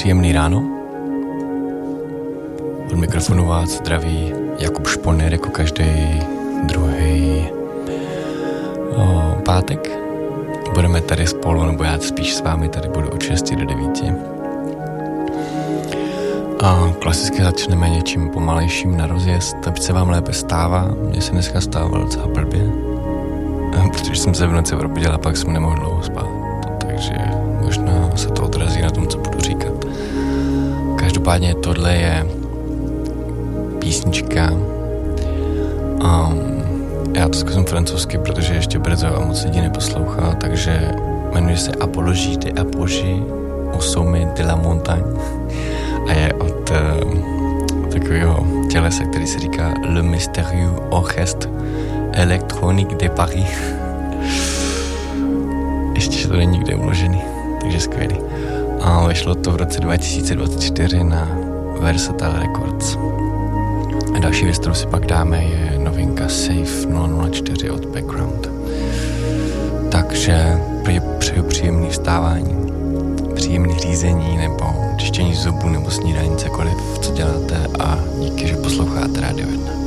Příjemný ráno. Od mikrofonu vás zdraví Jakub Šponer jako každý druhý pátek. Budeme tady spolu, nebo já spíš s vámi tady budu od 6 do 9. A klasicky začneme něčím pomalejším na rozjezd, aby se vám lépe stává. Mně se dneska stávalo docela blbě, protože jsem se v noci probudil a pak jsem nemohl dlouho spát. Takže možná se to odrazí na tom, co budu říkat. Každopádně tohle je písnička. Já to zkusím francouzsky, protože ještě brzo a moc lidí neposlouchá, takže jmenuje se Apologie de Apogée au sommet de la montagne a je od takového tělesa, který se říká Le Mystérieux Orchestre Electronique de Paris. Ještě to není nikde uložený, takže skvělý. A vyšlo to v roce 2024 na Versatile Records. A další věc, kterou si pak dáme, je novinka Safe 004 od Background. Takže přeju příjemný vstávání, příjemný řízení nebo čištění zubů nebo snídaní, cokoliv, co děláte, a díky, že posloucháte Radio 1.